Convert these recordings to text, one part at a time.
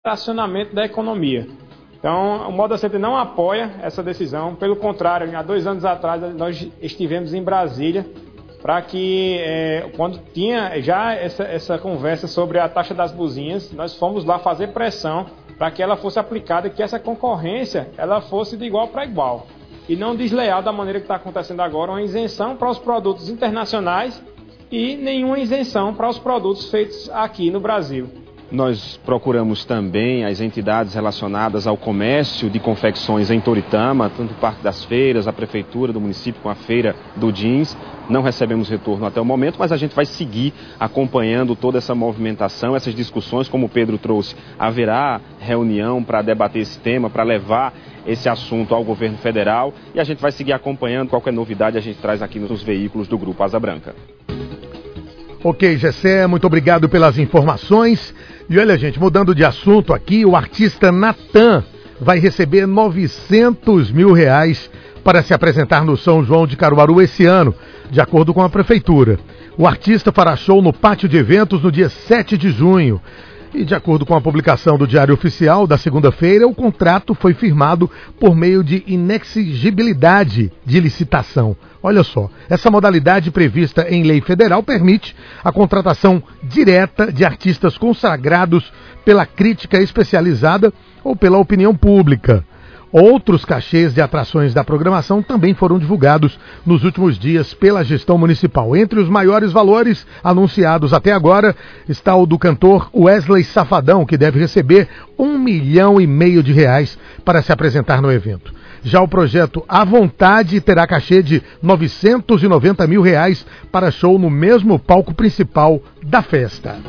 racionamento da economia. Então, o Moda Center não apoia essa decisão, pelo contrário, há 2 anos atrás nós estivemos em Brasília para que, quando tinha já essa conversa sobre a taxa das buzinhas, nós fomos lá fazer pressão para que ela fosse aplicada e que essa concorrência ela fosse de igual para igual e não desleal da maneira que está acontecendo agora, uma isenção para os produtos internacionais e nenhuma isenção para os produtos feitos aqui no Brasil. Nós procuramos também as entidades relacionadas ao comércio de confecções em Toritama, tanto o Parque das Feiras, a Prefeitura do município com a Feira do Jeans. Não recebemos retorno até o momento, mas a gente vai seguir acompanhando toda essa movimentação, essas discussões, como o Pedro trouxe. Haverá reunião para debater esse tema, para levar esse assunto ao governo federal e a gente vai seguir acompanhando. Qualquer novidade a gente traz aqui nos veículos do Grupo Asa Branca. Ok, Gessé, muito obrigado pelas informações. E olha, gente, mudando de assunto aqui, o artista Natan vai receber R$900 mil para se apresentar no São João de Caruaru esse ano, de acordo com a prefeitura. O artista fará show no pátio de eventos no dia 7 de junho. E de acordo com a publicação do Diário Oficial da segunda-feira, o contrato foi firmado por meio de inexigibilidade de licitação. Olha só, essa modalidade prevista em lei federal permite a contratação direta de artistas consagrados pela crítica especializada ou pela opinião pública. Outros cachês de atrações da programação também foram divulgados nos últimos dias pela gestão municipal. Entre os maiores valores anunciados até agora está o do cantor Wesley Safadão, que deve receber R$1,5 milhão para se apresentar no evento. Já o projeto À Vontade terá cachê de R$990 mil para show no mesmo palco principal da festa.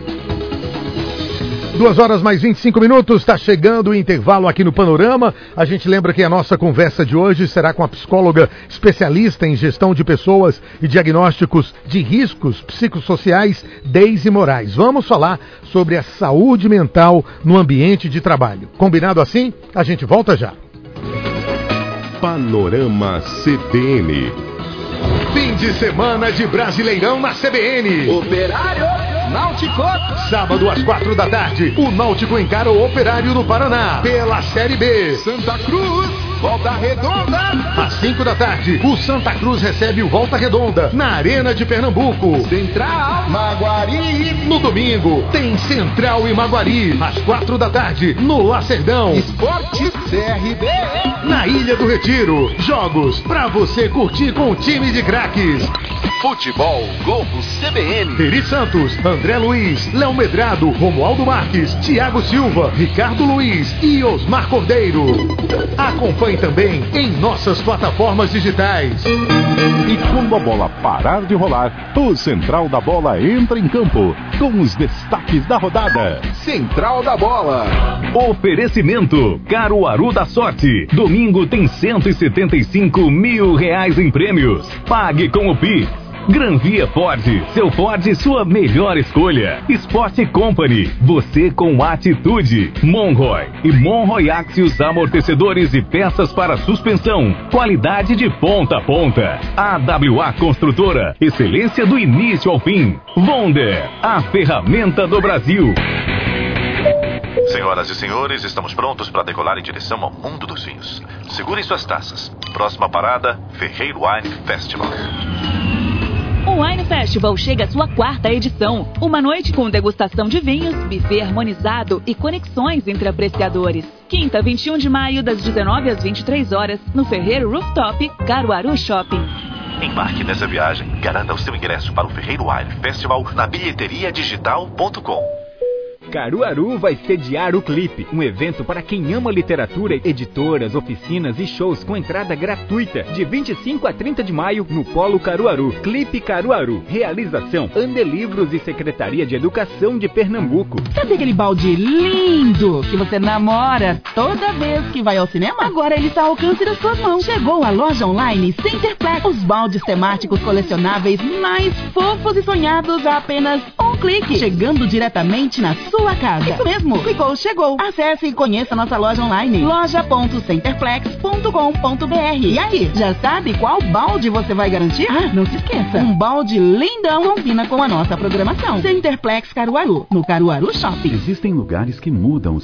2h mais 25, está chegando o intervalo aqui no Panorama. A gente lembra que a nossa conversa de hoje será com a psicóloga especialista em gestão de pessoas e diagnósticos de riscos psicossociais, Deise Moraes. Vamos falar sobre a saúde mental no ambiente de trabalho. Combinado assim? A gente volta já. Panorama CBN. Fim de semana de Brasileirão na CBN. Operário Náutico. Sábado às 4 da tarde, o Náutico encara o Operário no Paraná pela Série B. Santa Cruz, Volta Redonda. Às 5 da tarde, o Santa Cruz recebe o Volta Redonda na Arena de Pernambuco. Central, Maguari. No domingo, tem Central e Maguari. Às 4 da tarde, no Lacerdão. Esporte CRB. Na Ilha do Retiro. Jogos pra você curtir com o time de craques. Futebol Globo CBN. Eri Santos, André Luiz, Léo Medrado, Romualdo Marques, Thiago Silva, Ricardo Luiz e Osmar Cordeiro. Acompanhe também em nossas plataformas digitais. E quando a bola parar de rolar, o Central da Bola entra em campo com os destaques da rodada. Central da Bola. Oferecimento Caruaru da Sorte. Domingo tem R$175 mil em prêmios. Pague com o Pix. Granvia Ford, seu Ford, sua melhor escolha. Sport Company, você com atitude. Monroy e Monroy Axios, amortecedores e peças para suspensão. Qualidade de ponta a ponta. AWA Construtora, excelência do início ao fim. Wonder, a ferramenta do Brasil. Senhoras e senhores, estamos prontos para decolar em direção ao mundo dos vinhos. Segurem suas taças. Próxima parada, Ferreiro Wine Festival. O Wine Festival chega à sua 4ª edição. Uma noite com degustação de vinhos, buffet harmonizado e conexões entre apreciadores. Quinta, 21 de maio, das 19 às 23 horas, no Ferreiro Rooftop, Caruaru Shopping. Embarque nessa viagem. Garanta o seu ingresso para o Ferreiro Wine Festival na bilheteriadigital.com. Caruaru vai sediar o Clipe, um evento para quem ama literatura, editoras, oficinas e shows com entrada gratuita, de 25 a 30 de maio, no Polo Caruaru. Clipe Caruaru, realização Andelivros e Secretaria de Educação de Pernambuco. Sabe aquele balde lindo que você namora toda vez que vai ao cinema? Agora ele está ao alcance das suas mãos. Chegou a loja online Centerplex, os baldes temáticos colecionáveis mais fofos e sonhados a apenas um clique, chegando diretamente na sua casa. Isso mesmo, clicou, chegou. Acesse e conheça nossa loja online, loja.centerplex.com.br. E aí, já sabe qual balde você vai garantir? Ah, não se esqueça, um balde lindão combina com a nossa programação. Centerplex Caruaru, no Caruaru Shopping. Existem lugares que mudam